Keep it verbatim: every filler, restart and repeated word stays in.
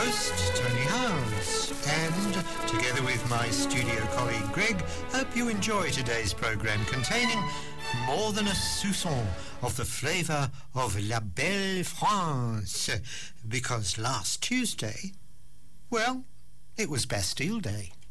host, Tony Howes, and together with my studio colleague Greg, hope you enjoy today's programme containing more than a soupçon of the flavour of La Belle France, because last Tuesday, well, it was Bastille Day.